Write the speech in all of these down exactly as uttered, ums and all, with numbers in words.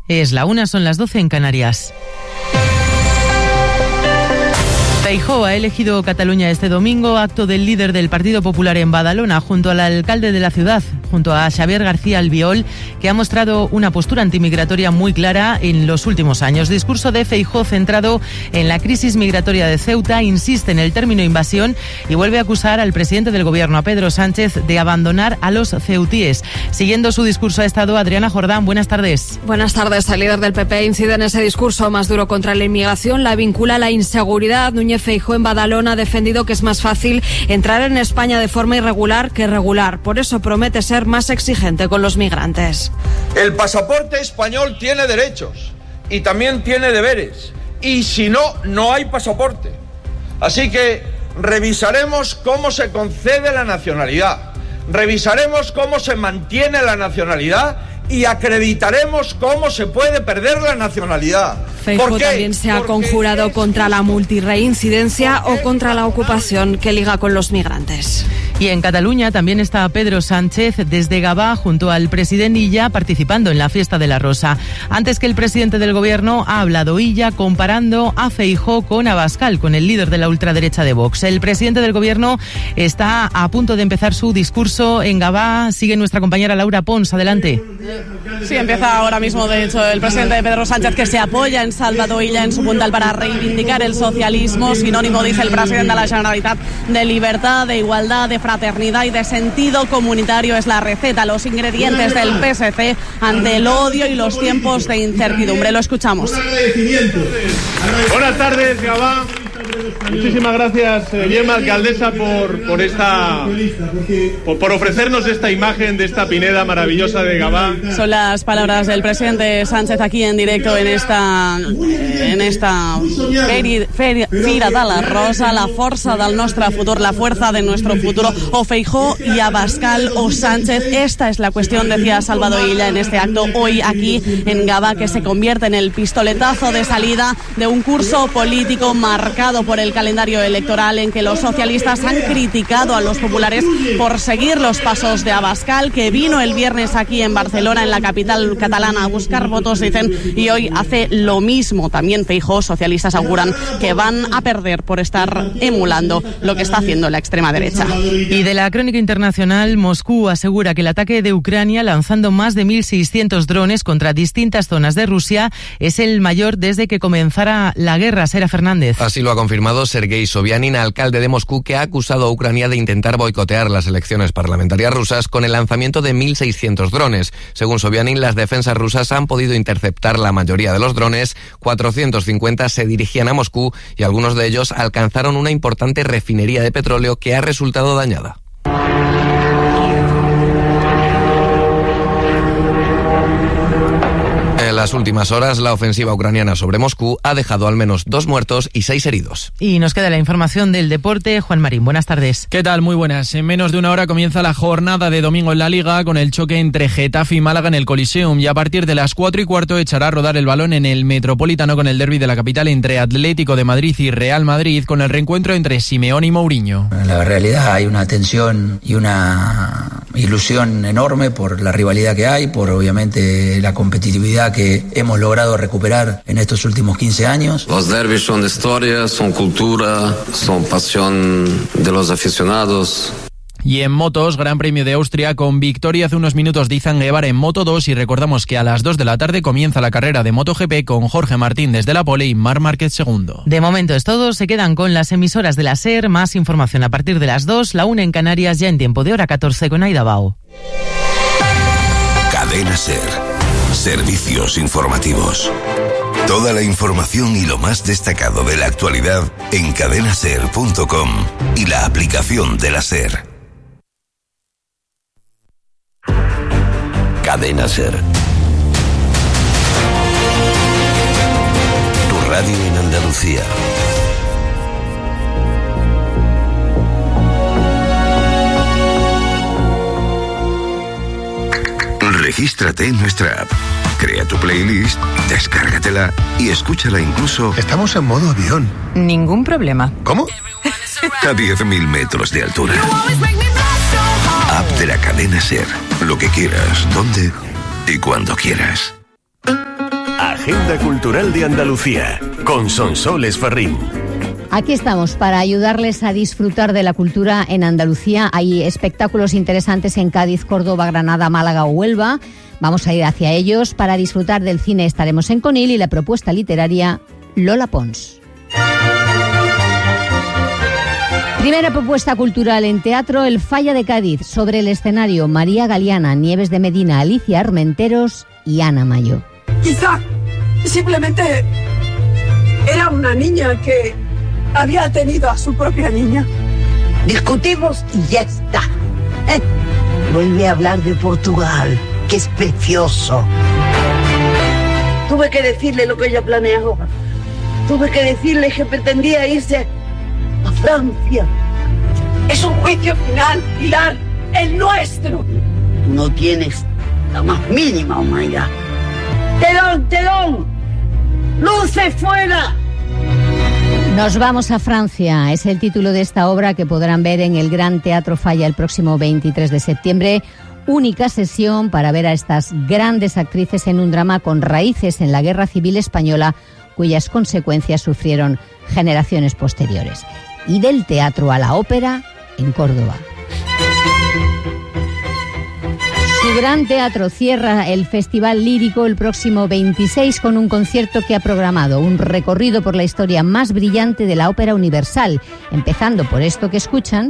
Es la una, son las doce en Canarias. Feijóo ha elegido Cataluña este domingo, acto del líder del Partido Popular en Badalona, junto al alcalde de la ciudad, junto a Xavier García Albiol, que ha mostrado una postura antimigratoria muy clara en los últimos años. Discurso de Feijóo centrado en la crisis migratoria de Ceuta, insiste en el término invasión y vuelve a acusar al presidente del gobierno, a Pedro Sánchez, de abandonar a los ceutíes. Siguiendo su discurso ha estado Adriana Jordán. Buenas tardes. Buenas tardes. El líder del P P incide en ese discurso más duro contra la inmigración, la vincula a la inseguridad. Núñez Feijóo en Badalona ha defendido que es más fácil entrar en España de forma irregular que regular. Por eso promete ser más exigente con los migrantes. El pasaporte español tiene derechos y también tiene deberes. Y si no, no hay pasaporte. Así que revisaremos cómo se concede la nacionalidad. Revisaremos cómo se mantiene la nacionalidad y acreditaremos cómo se puede perder la nacionalidad. Feijóo también se ha conjurado contra la multirreincidencia o contra la ocupación que liga con los migrantes. Y en Cataluña también está Pedro Sánchez desde Gavà junto al presidente Illa participando en la fiesta de la Rosa. Antes que el presidente del gobierno ha hablado Illa comparando a Feijóo con Abascal, con el líder de la ultraderecha de Vox. El presidente del gobierno está a punto de empezar su discurso en Gavà. Sigue nuestra compañera Laura Pons. Adelante. Sí, empieza ahora mismo, de hecho, el presidente de Pedro Sánchez, que se apoya en Salvador Illa en su puntal para reivindicar el socialismo, sinónimo, dice el presidente de la Generalitat, de libertad, de igualdad, de fraternidad y de sentido comunitario. Es la receta, los ingredientes del P S C ante el odio y los tiempos de incertidumbre. Lo escuchamos. Buenas tardes, Gavà. Muchísimas gracias, Gemma, alcaldesa, por, por, esta, por, por ofrecernos esta imagen de esta pineda maravillosa de Gavà. Son las palabras del presidente Sánchez aquí en directo en esta en esta feri, feri, Fira de la Rosa, la força del nostre futur, la fuerza de nuestro futuro. O Feijóo y Abascal o Sánchez. Esta es la cuestión, decía Salvador Illa en este acto hoy aquí en Gavà, que se convierte en el pistoletazo de salida de un curso político marcado por el calendario electoral, en que los socialistas han criticado a los populares por seguir los pasos de Abascal, que vino el viernes aquí en Barcelona, en la capital catalana, a buscar votos, dicen, y hoy hace lo mismo. También Feijóo, socialistas auguran que van a perder por estar emulando lo que está haciendo la extrema derecha. Y de la crónica internacional, Moscú asegura que el ataque de Ucrania, lanzando más de mil seiscientos drones contra distintas zonas de Rusia, es el mayor desde que comenzara la guerra. Sera Fernández. Así lo ha confirmado Sergei Sobyanin, alcalde de Moscú, que ha acusado a Ucrania de intentar boicotear las elecciones parlamentarias rusas con el lanzamiento de mil seiscientos drones. Según Sobyanin, las defensas rusas han podido interceptar la mayoría de los drones, cuatrocientos cincuenta se dirigían a Moscú y algunos de ellos alcanzaron una importante refinería de petróleo que ha resultado dañada. En las últimas horas, la ofensiva ucraniana sobre Moscú ha dejado al menos dos muertos y seis heridos. Y nos queda la información del deporte. Juan Marín, buenas tardes. ¿Qué tal? Muy buenas. En menos de una hora comienza la jornada de domingo en la Liga, con el choque entre Getafe y Málaga en el Coliseum, y a partir de las cuatro y cuarto echará a rodar el balón en el Metropolitano con el derbi de la capital entre Atlético de Madrid y Real Madrid, con el reencuentro entre Simeone y Mourinho. En la realidad hay una tensión y una ilusión enorme por la rivalidad que hay, por obviamente la competitividad que hemos logrado recuperar en estos últimos quince años. Los derbis son historia, son cultura, son pasión de los aficionados. Y en motos, Gran Premio de Austria con victoria hace unos minutos de Izan Guevara en Moto dos, y recordamos que a las dos de la tarde comienza la carrera de MotoGP con Jorge Martín desde la pole y Marc Márquez segundo. De momento es todo, se quedan con las emisoras de la SER, más información a partir de las dos, la una en Canarias, ya en tiempo de hora catorce con Aida Bao. Cadena SER. Servicios informativos. Toda la información y lo más destacado de la actualidad en cadena ser punto com y la aplicación de la SER. Cadena SER. Tu radio en Andalucía. Regístrate en nuestra app. Crea tu playlist, descárgatela y escúchala incluso... Estamos en modo avión. Ningún problema. ¿Cómo? A diez mil metros de altura. App de la cadena SER. Lo que quieras, donde y cuando quieras. Agenda Cultural de Andalucía, con Sonsoles Ferrín. Aquí estamos para ayudarles a disfrutar de la cultura en Andalucía. Hay espectáculos interesantes en Cádiz, Córdoba, Granada, Málaga o Huelva. Vamos a ir hacia ellos. Para disfrutar del cine estaremos en Conil y la propuesta literaria Lola Pons. Primera propuesta cultural en teatro, El Falla de Cádiz. Sobre el escenario, María Galeana, Nieves de Medina, Alicia Armenteros y Ana Mayo. Quizá simplemente era una niña que había tenido a su propia niña. Discutimos y ya está. ¿Eh? Vuelve a hablar de Portugal, que es precioso. Tuve que decirle lo que ella planeaba. Tuve que decirle que pretendía irse a Francia. Es un juicio final, Pilar, el nuestro. No tienes la más mínima humanidad. ¡Telón, telón! ¡Luces fuera! Nos vamos a Francia. Es el título de esta obra que podrán ver en el Gran Teatro Falla el próximo veintitrés de septiembre. Única sesión para ver a estas grandes actrices en un drama con raíces en la Guerra Civil Española, cuyas consecuencias sufrieron generaciones posteriores. Y del teatro a la ópera en Córdoba. Su Gran Teatro cierra el Festival Lírico el próximo veintiséis con un concierto que ha programado un recorrido por la historia más brillante de la ópera universal, empezando por esto que escuchan,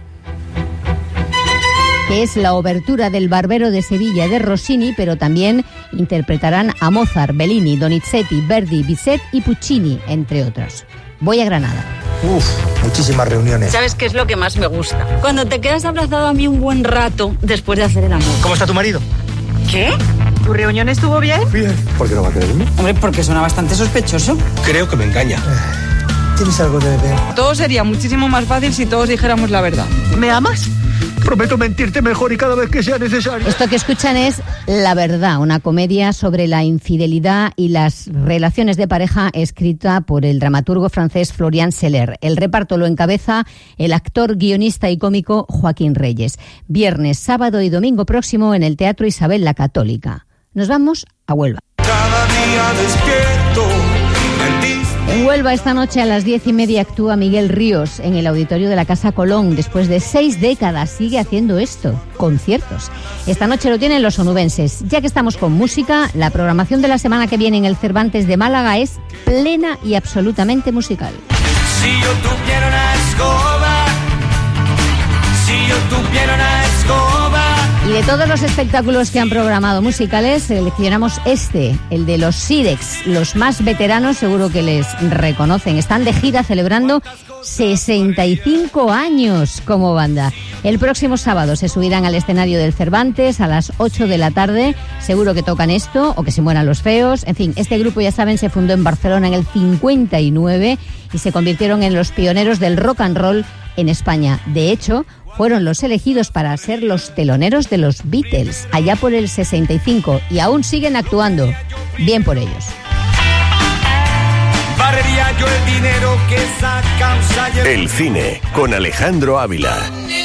que es la obertura del Barbero de Sevilla de Rossini, pero también interpretarán a Mozart, Bellini, Donizetti, Verdi, Bizet y Puccini, entre otros. Voy a Granada. Uf, muchísimas reuniones. ¿Sabes qué es lo que más me gusta? Cuando te quedas abrazado a mí un buen rato después de hacer el amor. ¿Cómo está tu marido? ¿Qué? ¿Tu reunión estuvo bien? Bien. ¿Por qué no va a creerme? Hombre, porque suena bastante sospechoso. Creo que me engaña. ¿Tienes algo de beber? Todo sería muchísimo más fácil si todos dijéramos la verdad. ¿Me amas? Prometo mentirte mejor y cada vez que sea necesario. Esto que escuchan es La Verdad, una comedia sobre la infidelidad y las relaciones de pareja escrita por el dramaturgo francés Florian Seller. El reparto lo encabeza el actor, guionista y cómico Joaquín Reyes. Viernes, sábado y domingo próximo en el Teatro Isabel la Católica. Nos vamos a Huelva. Cada día despierto. En Huelva esta noche a las diez y media actúa Miguel Ríos en el auditorio de la Casa Colón. Después de seis décadas sigue haciendo esto, conciertos. Esta noche lo tienen los onubenses. Ya que estamos con música, la programación de la semana que viene en el Cervantes de Málaga es plena y absolutamente musical. Si yo tuviera una escoba, si yo tuviera una escoba. Y de todos los espectáculos que han programado musicales, seleccionamos este, el de los Sirex. Los más veteranos seguro que les reconocen. Están de gira celebrando sesenta y cinco años como banda. El próximo sábado se subirán al escenario del Cervantes a las ocho de la tarde. Seguro que tocan esto o que se mueran los feos. En fin, este grupo, ya saben, se fundó en Barcelona en el cincuenta y nueve y se convirtieron en los pioneros del rock and roll en España. De hecho, fueron los elegidos para ser los teloneros de los Beatles allá por el sesenta y cinco y aún siguen actuando. Bien por ellos. Barrería yo el dinero que saca un sayer. El cine con Alejandro Ávila.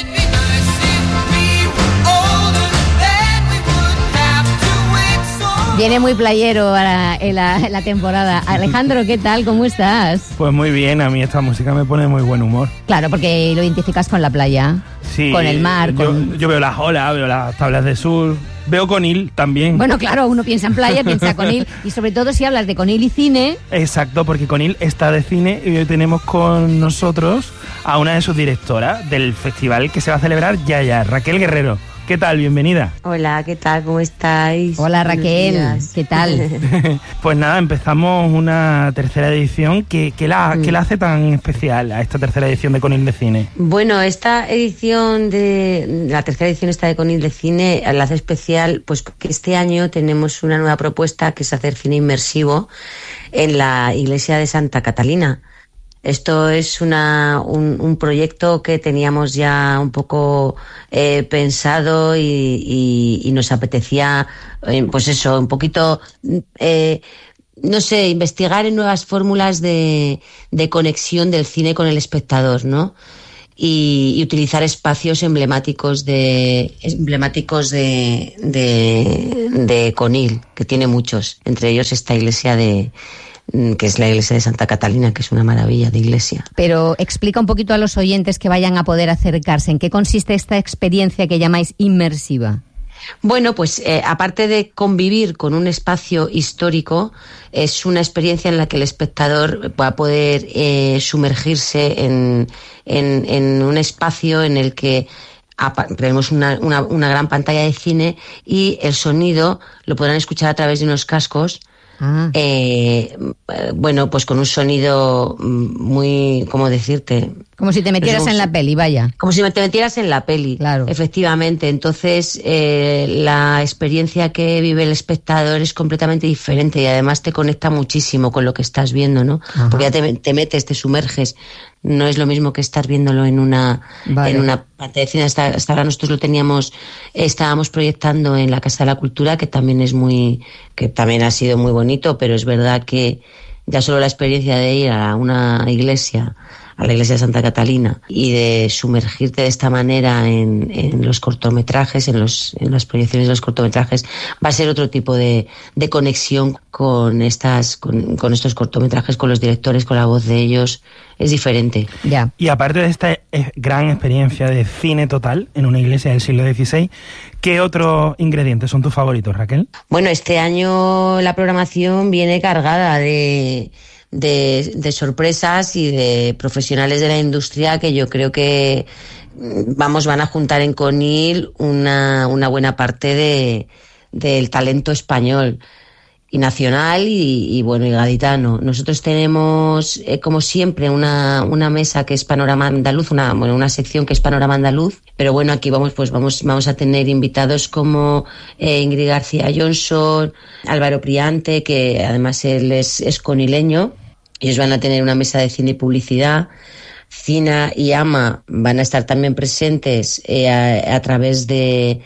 Viene muy playero la, la, la temporada. Alejandro, ¿qué tal? ¿Cómo estás? Pues muy bien, a mí esta música me pone muy buen humor. Claro, porque lo identificas con la playa, sí, con el mar. Yo, con... yo veo las olas, veo las tablas de surf, veo Conil también. Bueno, claro, uno piensa en playa, piensa Conil, y sobre todo si hablas de Conil y cine. Exacto, porque Conil está de cine y hoy tenemos con nosotros a una de sus directoras del festival que se va a celebrar ya ya, Raquel Guerrero. ¿Qué tal? Bienvenida. Hola, ¿qué tal? ¿Cómo estáis? Hola Raquel, ¿qué tal? Pues nada, empezamos una tercera edición. ¿Qué, qué, la, mm. ¿Qué la hace tan especial a esta tercera edición de Conil de Cine? Bueno, esta edición de... La tercera edición esta de Conil de Cine la hace especial pues porque este año tenemos una nueva propuesta que es hacer cine inmersivo en la iglesia de Santa Catalina. Esto es una, un, un proyecto que teníamos ya un poco eh, pensado y, y, y nos apetecía, eh, pues eso, un poquito, eh, no sé, investigar en nuevas fórmulas de, de conexión del cine con el espectador, ¿no? y, y utilizar espacios emblemáticos de emblemáticos de, de, de Conil, que tiene muchos, entre ellos esta iglesia de que es la iglesia de Santa Catalina, que es una maravilla de iglesia. Pero explica un poquito a los oyentes que vayan a poder acercarse, ¿en qué consiste esta experiencia que llamáis inmersiva? Bueno, pues eh, aparte de convivir con un espacio histórico, es una experiencia en la que el espectador va a poder eh, sumergirse en, en, en un espacio en el que tenemos una, una, una gran pantalla de cine y el sonido lo podrán escuchar a través de unos cascos. Ah. Eh, bueno, pues con un sonido muy, ¿cómo decirte? Como si te metieras pues, en la peli, vaya. Como si te metieras en la peli, claro. Efectivamente. Entonces, eh, la experiencia que vive el espectador es completamente diferente y además te conecta muchísimo con lo que estás viendo, ¿no? Ajá. Porque ya te, te metes, te sumerges. No es lo mismo que estar viéndolo en una vale. en una pantalla de cine. Hasta, hasta ahora nosotros lo teníamos, estábamos proyectando en la Casa de la Cultura, que también es muy, que también ha sido muy bonito, pero es verdad que ya solo la experiencia de ir a una iglesia, a la iglesia de Santa Catalina, y de sumergirte de esta manera en, en los cortometrajes, en los en las proyecciones de los cortometrajes, va a ser otro tipo de, de conexión con estas con, con estos cortometrajes, con los directores, con la voz de ellos. Es diferente. Ya. Y aparte de esta gran experiencia de cine total en una iglesia del siglo dieciséis, ¿qué otros ingredientes son tus favoritos, Raquel? Bueno, este año la programación viene cargada de De, de sorpresas y de profesionales de la industria que yo creo que vamos van a juntar en Conil una, una buena parte de del talento español y nacional y, y bueno y gaditano. Nosotros tenemos eh, como siempre una una mesa que es Panorama Andaluz, una bueno una sección que es Panorama Andaluz, pero bueno aquí vamos pues vamos vamos a tener invitados como eh, Ingrid García Johnson, Álvaro Priante, que además él es, es conileño. Ellos van a tener una mesa de cine y publicidad. Cina y Ama van a estar también presentes eh, a, a través de,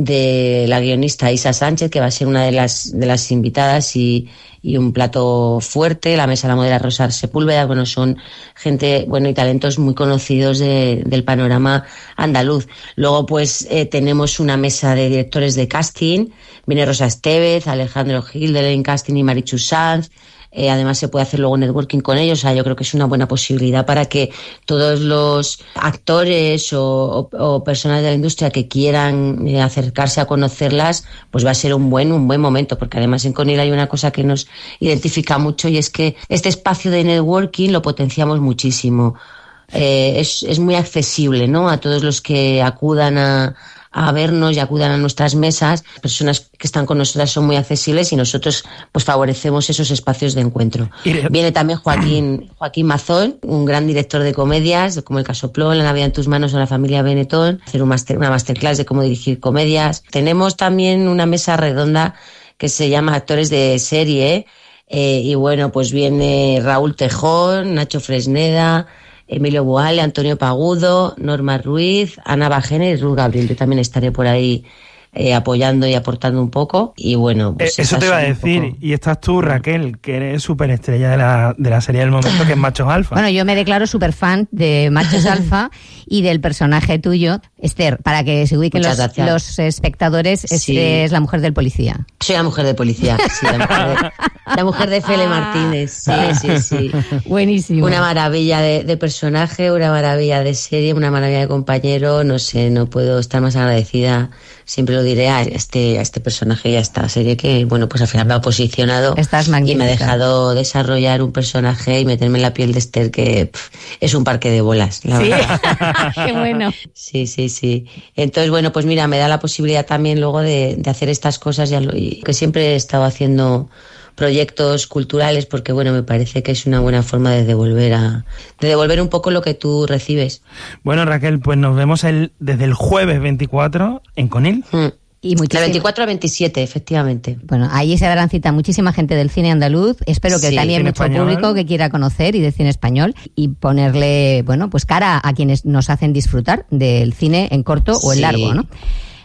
de la guionista Isa Sánchez, que va a ser una de las de las invitadas, y, y un plato fuerte. La mesa la modera Rosa Sepúlveda. Bueno, son gente, bueno, y talentos muy conocidos de, del panorama andaluz. Luego, pues, eh, tenemos una mesa de directores de casting. Viene Rosa Estevez, Alejandro Gil de Len Casting y Marichu Sanz. Eh, además se puede hacer luego networking con ellos. O sea, yo creo que es una buena posibilidad para que todos los actores o, o, o personas de la industria que quieran eh, acercarse a conocerlas, pues va a ser un buen un buen momento, porque además en Conil hay una cosa que nos identifica mucho, y es que este espacio de networking lo potenciamos muchísimo. Eh, es, es muy accesible, ¿no? A todos los que acudan a a vernos y acudan a nuestras mesas. Las personas que están con nosotras son muy accesibles y nosotros pues favorecemos esos espacios de encuentro. Viene también Joaquín Joaquín Mazón, un gran director de comedias, como El Casoplón, La Navidad en tus manos o La familia Benetton, hacer un master, una masterclass de cómo dirigir comedias. Tenemos también una mesa redonda que se llama Actores de Serie, eh, y bueno, pues viene Raúl Tejón, Nacho Fresneda, Emilio Boale, Antonio Pagudo, Norma Ruiz, Ana Bajena y Ruth Gabriel. Yo también estaré por ahí eh, apoyando y aportando un poco. Y bueno, pues eh, eso te iba a decir. Poco... Y estás tú, Raquel, que eres súper estrella de la, de la serie del momento, que es Machos Alfa. Bueno, yo me declaro súper fan de Machos Alfa y del personaje tuyo, Esther, para que se ubiquen los, los espectadores. Esther sí. Es la mujer del policía. Soy la mujer del policía, sí, la mujer de, la mujer de Fele Martínez. Sí, sí, sí. Buenísimo. Una maravilla de, de personaje, una maravilla de serie, una maravilla de compañero. No sé, no puedo estar más agradecida. Siempre lo diré a este, a este personaje y a esta serie que, bueno, pues al final me ha posicionado. Estás magnífica. Y me ha dejado desarrollar un personaje y meterme en la piel de Esther, que pff, es un parque de bolas, la ¿Sí? verdad. Qué bueno. Sí, sí, sí. Entonces, bueno, pues mira, me da la posibilidad también luego de, de hacer estas cosas, ya lo, y que siempre he estado haciendo proyectos culturales, porque bueno, me parece que es una buena forma de devolver a de devolver un poco lo que tú recibes. Bueno, Raquel, pues nos vemos el desde el jueves veinticuatro en Conil. Mm. Y de veinticuatro a veintisiete, efectivamente. Bueno, ahí se darán cita muchísima gente del cine andaluz. Espero que sí, también mucho español. Público que quiera conocer y de cine español, y ponerle, bueno, pues cara a quienes nos hacen disfrutar del cine en corto o en sí. largo, ¿no?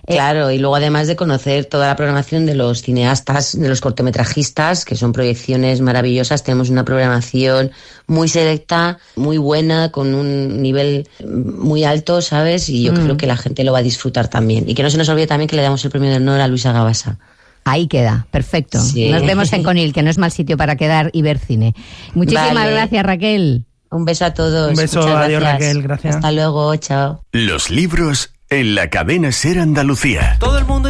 Claro, y luego además de conocer toda la programación de los cineastas, de los cortometrajistas, que son proyecciones maravillosas, tenemos una programación muy selecta, muy buena, con un nivel muy alto, ¿sabes? Y yo mm. creo que la gente lo va a disfrutar también. Y que no se nos olvide también que le damos el premio de honor a Luisa Gabasa. Ahí queda, perfecto. Sí. Nos vemos en Conil, que no es mal sitio para quedar y ver cine. Muchísimas vale. gracias, Raquel. Un beso a todos. Un beso, Muchas adiós gracias. Raquel, gracias. Hasta luego, chao. Los libros en la cadena SER Andalucía. Todo el mundo